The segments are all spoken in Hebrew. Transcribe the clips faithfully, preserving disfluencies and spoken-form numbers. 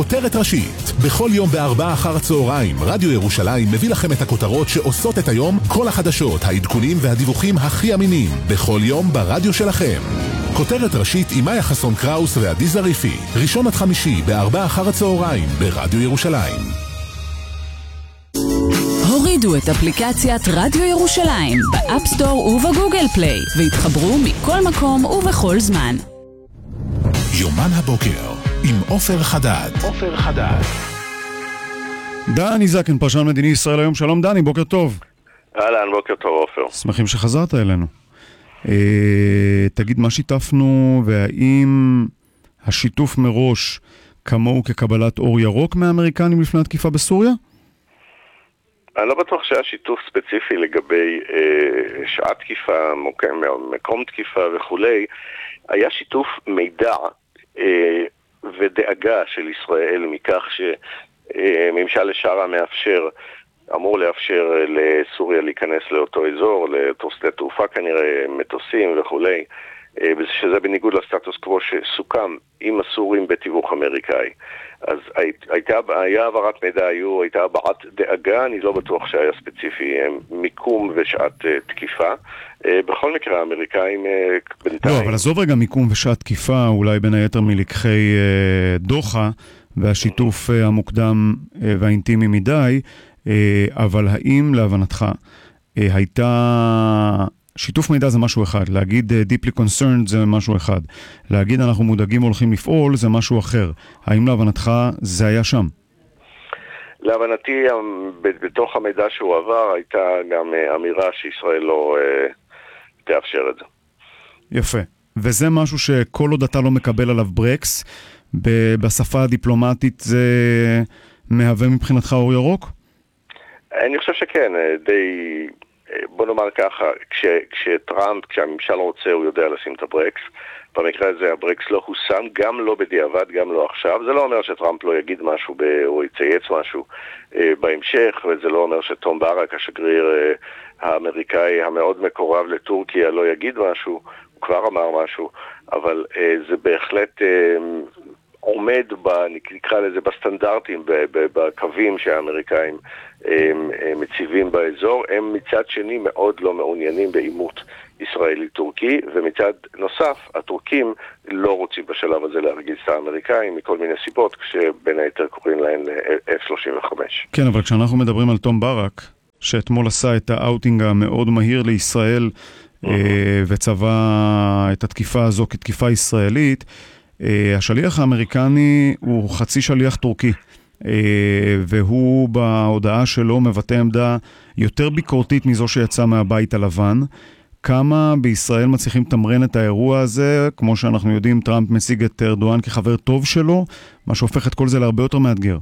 כותרת ראשית. בכל יום בארבע אחר הצהריים, רדיו ירושלים מביא לכם את הכותרות שעושות את היום, כל החדשות, העדכונים והדיווחים הכי אמינים. בכל יום ברדיו שלכם. כותרת ראשית עם מאיה חסון קראוס ועדי זריפי. ראשון עד חמישי בארבע אחר הצהריים ברדיו ירושלים. הורידו את אפליקציית רדיו ירושלים באפסטור ובגוגל פליי והתחברו מכל מקום ובכל זמן. יומן הבוקר עם עופר חדד. עופר חדד. דני זקן, פרשן מדיני ישראל היום. שלום דני, בוקר טוב. אהלן, בוקר טוב עופר. שמחים שחזרת אלינו. אה, תגיד, מה שיתפנו, והאם השיתוף מראש כמוהו כקבלת אור ירוק מהאמריקנים לפני התקיפה בסוריה? אני לא בטוח שהיה שיתוף ספציפי לגבי אה, שעת תקיפה, מקום תקיפה וכולי. היה שיתוף מידע אה, ודאגה של ישראל מכך שממשל לשערה מאפשר, אמור לאפשר לסוריה להיכנס לאותו אזור, לאותו שדה תעופה כנראה, מטוסים וכולי, אה, שזה בניגוד לסטטוס קוו שסוכם עם הסורים בתיווך אמריקאי. אז הייתה, היה העברת מידע, היו, הייתה הבעת דאגה, אני לא בטוח שהיה ספציפי מיקום ושעת תקיפה. בכל מקרה, האמריקאים בינתיים... לא, אבל עזוב רגע מיקום ושעת תקיפה, אולי בין היתר מלקחי דוחה, והשיתוף המוקדם והאינטימי מדי, אבל האם להבנתך הייתה... שיתוף מידע זה משהו אחד, להגיד deeply concerned זה משהו אחד, להגיד אנחנו מודאגים הולכים לפעול זה משהו אחר. האם להבנתך זה היה שם? להבנתי, בתוך המידע שהוא עבר הייתה גם אמירה שישראל לא uh, תאפשר את זה. יפה. וזה משהו שכל עוד אתה לא מקבל עליו ברקס, בשפה הדיפלומטית זה מהווה מבחינתך אור ירוק? אני חושב שכן, די... בוא נאמר ככה, כש, כשטראמפ, כשהממשל רוצה, הוא יודע לשים את הברקס. במקרה הזה הברקס לא הושם, גם לא בדיעבד, גם לא עכשיו. זה לא אומר שטראמפ לא יגיד משהו ב, או יצייץ משהו אה, בהמשך, וזה לא אומר שתום ברק, השגריר אה, האמריקאי המאוד מקורב לטורקיה, לא יגיד משהו. הוא כבר אמר משהו, אבל אה, זה בהחלט... אה, עומד, ב, נקרא לזה, בסטנדרטים, בקווים שהאמריקאים הם, הם מציבים באזור. הם מצד שני מאוד לא מעוניינים באימות ישראלי-טורקי, ומצד נוסף, הטורקים לא רוצים בשלב הזה להרגיז את האמריקאים מכל מיני סיבות, כשבין היתר קוראים להן אף שלושים וחמש. כן, אבל כשאנחנו מדברים על תום ברק, שאתמול עשה את האוטינג המאוד מהיר לישראל, mm-hmm. וצבע את התקיפה הזו כתקיפה ישראלית, השליח האמריקני הוא חצי שליח טורקי, והוא בהודעה שלו מבטא עמדה יותר ביקורתית מזו שיצאה מהבית הלבן. כמה בישראל מצליחים תמרן את האירוע הזה? כמו שאנחנו יודעים, טראמפ מציג את ארדואן כחבר טוב שלו, מה שהופך את כל זה להרבה יותר מאתגר.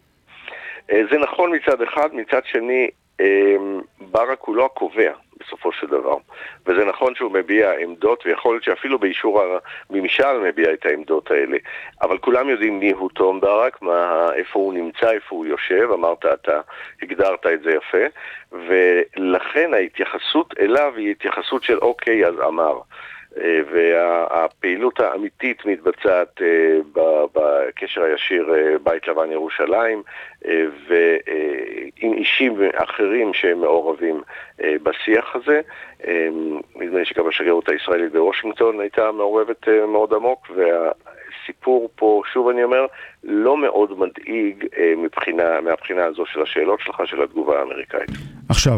זה נכון מצד אחד, מצד שני, ברק הוא לא הקובע בסופו של דבר. וזה נכון שהוא מביע עמדות, ויכול להיות שאפילו באישור הממשל מביע את העמדות האלה. אבל כולם יודעים מי הוא תום ברק, מה, איפה הוא נמצא, איפה הוא יושב, אמרת, אתה הגדרת את זה יפה, ולכן ההתייחסות אליו היא התייחסות של אוקיי, אז אמר. והפעילות האמיתית מתבצעת בקשר הישיר בית לבן ירושלים ועם אישים אחרים שהם מעורבים בשיח הזה. נדמה לי שגם השגרירות הישראלית בוושינגטון הייתה מעורבת מאוד עמוק, והסיפור פה, שוב אני אומר, לא מאוד מדאיג מבחינה, מהבחינה הזו של השאלות שלך, של התגובה האמריקאית. עכשיו,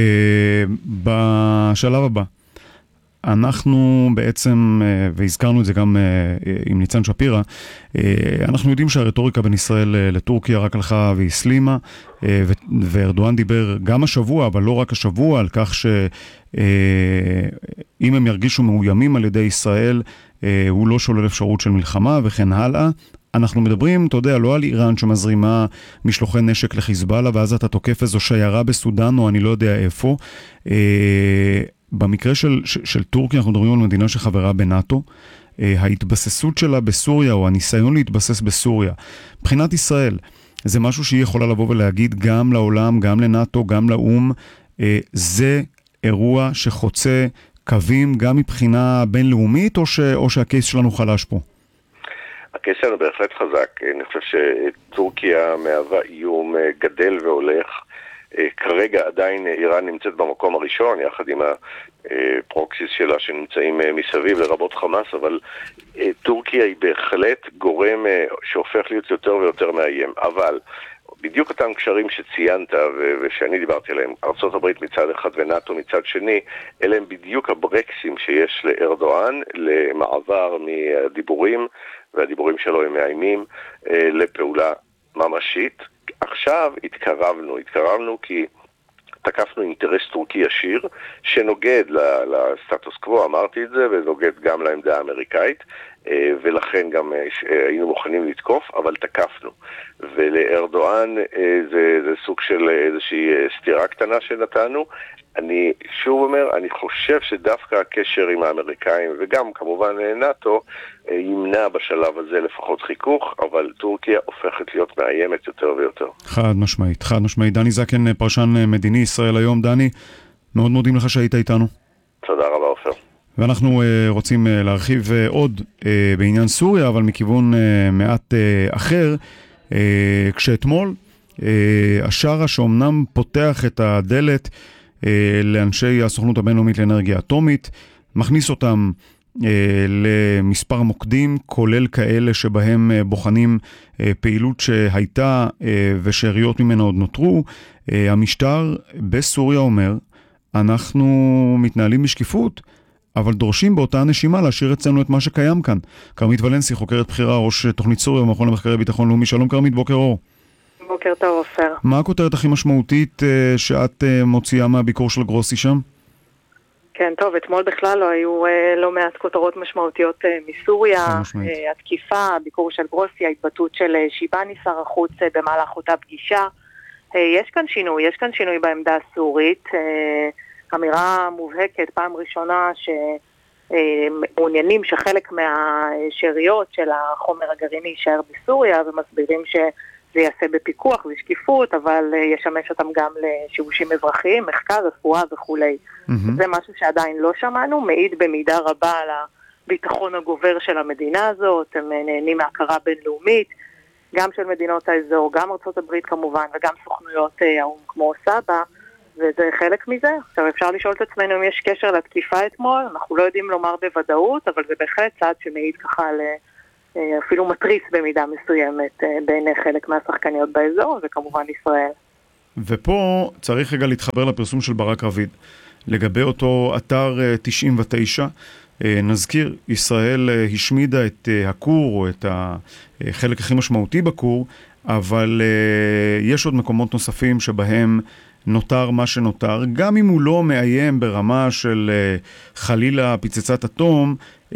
בשלב הבא, אנחנו בעצם, והזכרנו את זה גם עם ניצן שפירא, אנחנו יודעים שהרטוריקה בין ישראל לטורקיה רק הלכה והסלימה, וארדואן דיבר גם השבוע, אבל לא רק השבוע, על כך שאם הם ירגישו מאוימים על ידי ישראל, הוא לא שולל אפשרות של מלחמה וכן הלאה. אנחנו מדברים, אתה יודע, לא על איראן שמזרימה משלוחי נשק לחיזבאללה, ואז אתה תוקף איזו שיירה בסודן, או אני לא יודע איפה. במקרה של, של, של טורקיה, אנחנו מדברים על מדינה שחברה בנאטו, ההתבססות שלה בסוריה, או הניסיון להתבסס בסוריה, מבחינת ישראל, זה משהו שהיא יכולה לבוא ולהגיד גם לעולם, גם לנאטו, גם לאום, זה אירוע שחוצה קווים גם מבחינה בינלאומית, או, ש, או שהקייס שלנו חלש פה? הקשר הוא בהחלט חזק. אני חושב שטורקיה מהווה איום גדל והולך. כרגע עדיין איראן נמצאת במקום הראשון, יחד עם הפרוקסיס שלה שנמצאים מסביב לרבות חמאס, אבל טורקיה היא בהחלט גורם שהופך להיות יותר ויותר מאיים. אבל בדיוק אותם קשרים שציינת ו- ושאני דיברתי עליהם, ארצות הברית מצד אחד ונאטו מצד שני, אלה הם בדיוק הברקסים שיש לארדואן למעבר מהדיבורים, והדיבורים שלו הם מאיימים, לפעולה ממשית. עכשיו התקרבנו, התקרבנו כי תקפנו אינטרס טורקי ישיר שנוגד לסטטוס קוו, אמרתי את זה, ונוגד גם לעמדה האמריקאית, ולכן גם היינו מוכנים לתקוף, אבל תקפנו. ולארדואן זה, זה סוג של איזושהי סתירה קטנה שנתנו. אני שוב אומר, אני חושב שדווקא הקשר עם האמריקאים וגם כמובן נאטו ימנע בשלב הזה לפחות חיכוך, אבל טורקיה הופכת להיות מאיימת יותר ויותר. חד משמעית, חד משמעית. דני זקן, פרשן מדיני ישראל היום. דני, מאוד מודים לך שהיית איתנו. תודה רבה עופר. ואנחנו uh, רוצים uh, להרחיב uh, עוד uh, בעניין סוריה, אבל מכיוון uh, מעט uh, אחר, uh, כשאתמול uh, השרה שאומנם פותח את הדלת uh, לאנשי הסוכנות הבינלאומית לאנרגיה אטומית, מכניס אותם uh, למספר מוקדים, כולל כאלה שבהם uh, בוחנים uh, פעילות שהייתה uh, ושאריות ממנה עוד נותרו. uh, המשטר בסוריה אומר, אנחנו מתנהלים בשקיפות, אבל דורשים באותה נשימה להשאיר אצלנו את מה שקיים כאן. קרמית ולנסי, חוקרת בחירה, ראש תוכנית סוריה במכון למחקרי ביטחון לאומי. שלום קרמית, בוקר אור. בוקר טוב עופר. מה הכותרת הכי משמעותית שאת מוציאה מהביקור של גרוסי שם? כן, טוב, אתמול בכלל לא היו לא מעט כותרות משמעותיות מסוריה. התקיפה, הביקור של גרוסי, ההתבטאות של שיבני שר החוץ במהלך אותה פגישה. יש כאן שינוי, יש כאן שינוי בעמדה הסורית. אמירה מובהקת, פעם ראשונה שמעוניינים שחלק מהשאריות של החומר הגרעיני יישאר בסוריה, ומסבירים שזה יעשה בפיקוח ושקיפות, אבל ישמש אותם גם לשיבושים אזרחיים, מחקר, רפואה וכו'. Mm-hmm. זה משהו שעדיין לא שמענו, מעיד במידה רבה על הביטחון הגובר של המדינה הזאת, הם נהנים מהכרה בינלאומית, גם של מדינות האזור, גם ארצות הברית כמובן, וגם סוכנויות האו"ם כמו סבא, וזה חלק מזה. עכשיו אפשר לשאול את עצמנו אם יש קשר לתקיפה אתמול, אנחנו לא יודעים לומר בוודאות, אבל זה בהחלט צעד שמעיד ככה אפילו מטריס במידה מסוימת בין חלק מהשחקניות באזור, וכמובן ישראל. ופה צריך רגע להתחבר לפרסום של ברק רביד, לגבי אותו אתר תשעים ותשע, נזכיר, ישראל השמידה את הכור, או את החלק הכי משמעותי בכור, אבל יש עוד מקומות נוספים שבהם נותר מה שנותר, גם אם הוא לא מאיים ברמה של חלילה פצצת אטום,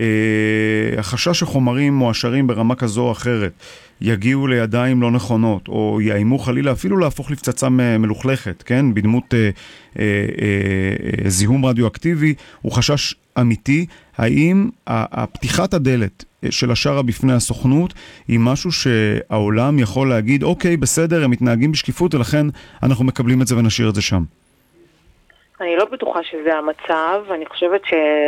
החשש שחומרים מואשרים ברמה כזו או אחרת יגיעו לידיים לא נכונות, או יאיימו חלילה אפילו להפוך לפצצה מלוכלכת, כן? בדמות אה, אה, אה, זיהום רדיואקטיבי, הוא חשש אמיתי. האם הפתיחת הדלת של השרה בפני הסוכנות היא משהו שהעולם יכול להגיד, אוקיי, בסדר, הם מתנהגים בשקיפות, ולכן אנחנו מקבלים את זה ונשאיר את זה שם? אני לא בטוחה שזה המצב. אני חושבת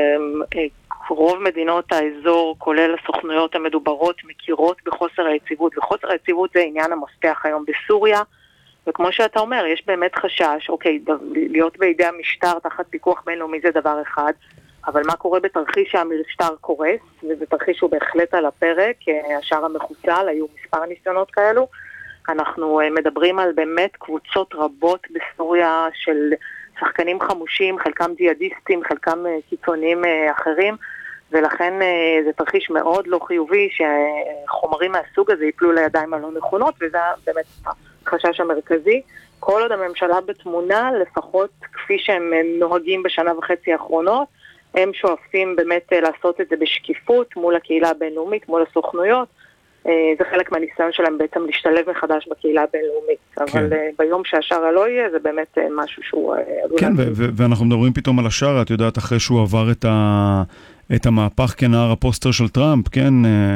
שרוב מדינות האזור, כולל הסוכנויות המדוברות, מכירות בחוסר היציבות, וחוסר היציבות זה עניין המפתח היום בסוריה, וכמו שאתה אומר, יש באמת חשש, אוקיי, להיות בידי המשטר תחת פיקוח בינלאומי זה דבר אחד, אבל מה קורה בתרחיש שהמשטר קורס, וזה תרחיש שהוא בהחלט על הפרק, השער המחוסל, היו מספר ניסיונות כאלו. אנחנו מדברים על באמת קבוצות רבות בסוריה של שחקנים חמושים, חלקם דיאדיסטים, חלקם קיצוניים אחרים, ולכן זה תרחיש מאוד לא חיובי שחומרים מהסוג הזה ייפלו לידיים הלא נכונות, וזה באמת החשש המרכזי. כל עוד הממשלה בתמונה, לפחות כפי שהם נוהגים בשנה וחצי האחרונות, הם שואפים באמת לעשות את זה בשקיפות מול הקהילה הבינלאומית, מול הסוכנויות. זה חלק מהניסיון שלהם בעצם להשתלב מחדש בקהילה הבינלאומית. כן. אבל ביום שהשרה לא יהיה, זה באמת משהו שהוא... כן, ו- ואנחנו מדברים פתאום על השרה, את יודעת, אחרי שהוא עבר את, ה- את המהפך כנער הפוסטר של טראמפ, כן,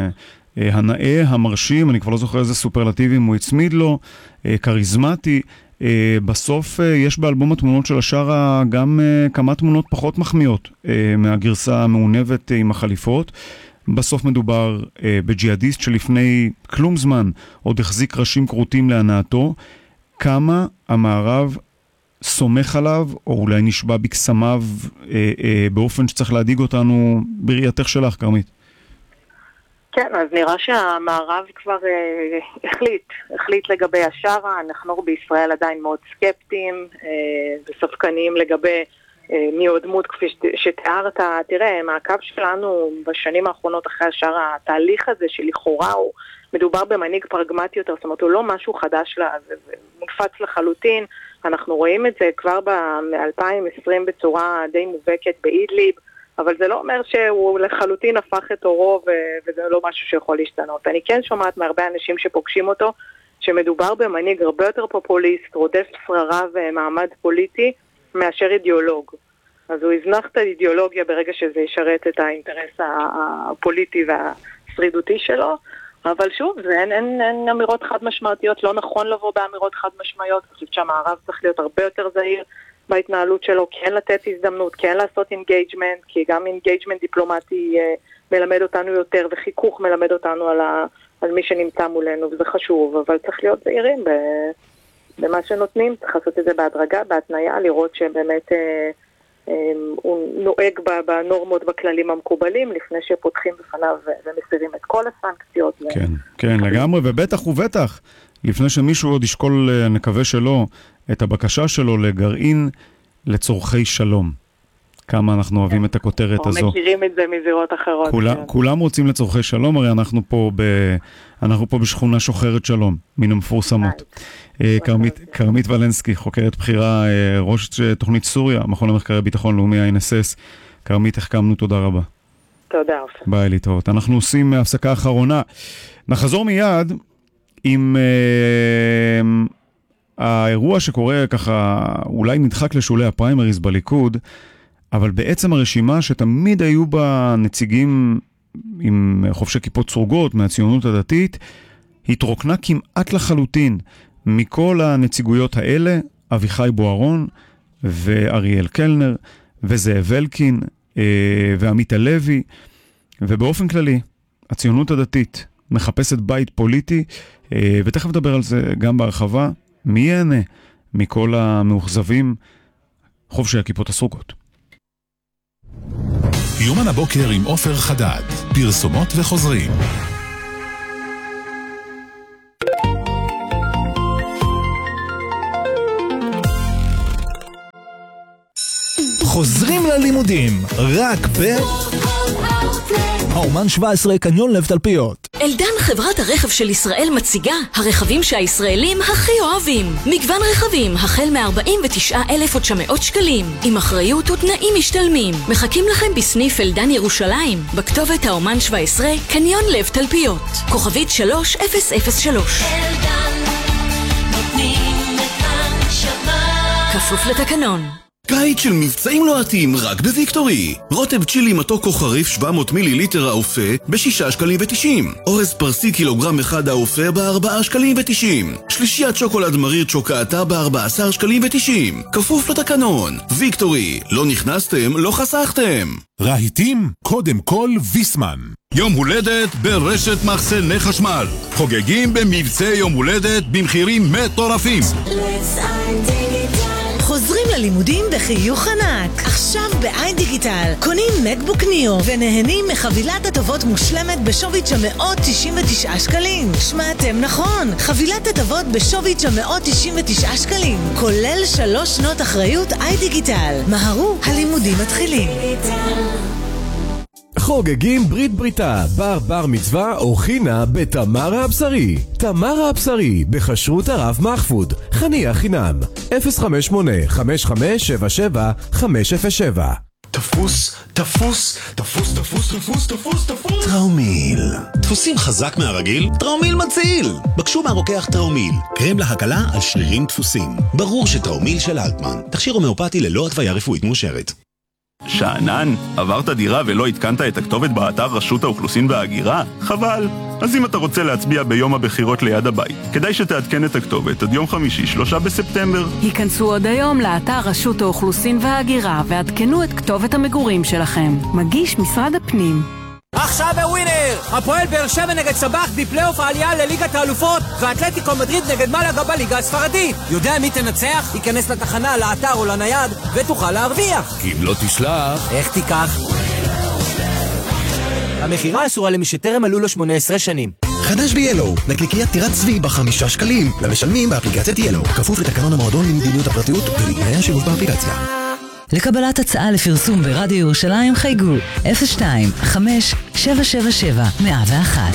הנאה, המרשים, אני כבר לא זוכר איזה סופרלטיבים הוא הצמיד לו, קריזמטי, בסוף יש באלבום התמונות של השרה גם כמה תמונות פחות מחמיאות מהגרסה המעונבת עם החליפות. בסוף מדובר אה, בג'יהאדיסט שלפני כלום זמן עוד החזיק ראשים כרותים להנאתו. כמה המערב סומך עליו, או אולי נשבע בקסמיו אה, אה, באופן שצריך להדיג אותנו בראייתך שלך, כרמית? כן, אז נראה שהמערב כבר אה, החליט, החליט לגבי השרה. אנחנו בישראל עדיין מאוד סקפטיים אה, וספקניים לגבי אה, מי עוד דמות כפי שתיארת. תראה, מעקב שלנו בשנים האחרונות אחרי השרה, התהליך הזה שלכאורה הוא מדובר במנהיג פרגמטי יותר, זאת אומרת הוא לא משהו חדש לה, זה, זה מופץ לחלוטין. אנחנו רואים את זה כבר ב-אלפיים ועשרים בצורה די מובהקת באידליב, אבל זה לא אומר שהוא לחלוטין הפך את אורו וזה לא משהו שיכול להשתנות. אני כן שומעת מהרבה אנשים שפוגשים אותו שמדובר במנהיג הרבה יותר פופוליסט, רודף שררה ומעמד פוליטי מאשר אידיאולוג. אז הוא יזנח את האידיאולוגיה ברגע שזה ישרת את האינטרס הפוליטי והשרידותי שלו, אבל שוב, זה אין, אין, אין אמירות חד משמעותיות, לא נכון לבוא באמירות חד משמעיות. אני חושבת שהמערב צריך להיות הרבה יותר זהיר בהתנהלות שלו, כן לתת הזדמנות, כן לעשות אינגייג'מנט, כי גם אינגייג'מנט דיפלומטי אה, מלמד אותנו יותר, וחיכוך מלמד אותנו על, ה, על מי שנמצא מולנו, וזה חשוב, אבל צריך להיות זהירים במה שנותנים, צריך לעשות את זה בהדרגה, בהתניה, לראות שבאמת אה, אה, הוא נוהג בנורמות, בכללים המקובלים, לפני שפותחים בפניו ומסירים את כל הסנקציות. כן, כן, לגמרי, ובטח ובטח, לפני שמישהו עוד ישקול, נקווה שלא, את הבקשה שלו לגרעין לצורכי שלום. כמה אנחנו אוהבים את הכותרת הזו. מכירים את זה מזירות אחרות. כולם רוצים לצורכי שלום, הרי אנחנו פה אנחנו פה בשכונה שוחרת שלום, מן המפורסמות. כרמית ולנסקי, חוקרת בחירה, ראש תוכנית סוריה, מכון למחקרי ביטחון לאומי, ה-אן אס אס. כרמית, החכמנו, תודה רבה. תודה, אופן. ביי, להתראות. אנחנו עושים הפסקה אחרונה. נחזור מיד עם uh, האירוע שקורה ככה, אולי נדחק לשולי הפריימריז בליכוד, אבל בעצם הרשימה שתמיד היו בה נציגים עם חובשי כיפות סרוגות מהציונות הדתית, התרוקנה כמעט לחלוטין מכל הנציגויות האלה, אביחי בוארון ואריאל קלנר וזאב אלקין uh, ועמית הלוי, ובאופן כללי, הציונות הדתית מחפשת בית פוליטי, ותכף נדבר על זה גם בהרחבה. מי ייהנה מכל המאוכזבים? חובשי הכיפות הסרוגות. יומן הבוקר עם עופר חדד, פרסומות וחוזרים. חוזרים ללימודים, רק ב... האומן שבע עשרה קניון לב תלפיות. אלדן, חברת הרכב של ישראל, מציגה הרכבים שהישראלים הכי אוהבים. מגוון רכבים החל מ-ארבעים ותשעה אלף ותשע מאות שקלים, עם אחריות ותנאים משתלמים. מחכים לכם בסניף אלדן ירושלים, בכתובת האומן שבע עשרה קניון לב תלפיות, כוכבית שלוש אפס אפס שלוש. אלדן, נותנים את הנשמה, כפוף לתקנון. קיץ של מבצעים לוהטים רק בוויקטורי. רוטב צ'ילי מתוק או חריף שבע מאות מיליליטר האופה בשישה שקלים ותשעים. אורז פרסי קילוגרם אחד האופה בארבעה שקלים ותשעים. שלישיית שוקולד מריר צ'וקאטה בארבע עשרה שקלים ותשעים. כפוף לתקנון. ויקטורי, לא נכנסתם, לא חסכתם. רהיטים, קודם כל ויסמן. יום הולדת ברשת מחסני חשמל. חוגגים במבצעי יום הולדת במחירים מטורפים. חוזרים ללימודים בחיוך ענק. עכשיו ב-איי דיגיטל קונים מקבוק ניו ונהנים מחבילת הטבות מושלמת בשווי תשע מאות תשעים ותשעה שקלים. שמעתם נכון, חבילת הטבות בשווי תשע מאות תשעים ותשעה שקלים, כולל שלוש שנות אחריות איי דיגיטל. מהרו, הלימודים מתחילים. חוגגים ברית בריתה, בר בר מצווה או חינה בתמרה הבשרי. תמרה הבשרי, בחשרות הרב מחפוד, חניה חינם, אפס חמש שמונה חמש חמש שבע שבע חמש אפס שבע. תפוס, תפוס, תפוס, תפוס, תפוס, תפוס, תפוס. טראומיל. דפוסים חזק מהרגיל? טראומיל מציל. בקשו מהרוקח טראומיל. קרם להקלה על שרירים דפוסים. ברור שטראומיל של אלטמן. תכשיר הומאופתי ללא התוויה רפואית מאושרת. שענן, עברת דירה ולא התקנת את הכתובת באתר רשות האוכלוסין וההגירה? חבל. אז אם אתה רוצה להצביע ביום הבחירות ליד הבית, כדאי שתעדכן את הכתובת עד יום חמישי, שלושה בספטמבר. היכנסו עוד היום לאתר רשות האוכלוסין וההגירה ועדכנו את כתובת המגורים שלכם. מגיש משרד הפנים. עכשיו בווינר! הפועל באר שבע נגד סבח בפלייאוף העלייה לליגת האלופות, ואתלטיקו מדריד נגד מלאגה בליגה הספרדית. יודע מי תנצח? ייכנס לתחנה, לאתר או לנייד, ותוכל להרוויח. כי אם לא תשלח... איך תיקח? המחירה אסורה למי שטרם מלאו לו שמונה עשרה שנים. חדש ב-ילו, נקניקיית טירת צבי בחמישה שקלים, למשלמים באפליקציית ילו, כפוף לתקנון המועדון למדיניות הפרטיות ולתנאי השיווק באפליקציה. לקבלת הצעה לפרסום ברדיו ירושלים חייגו אפס שתיים חמש שבע שבע שבע מאה ואחת.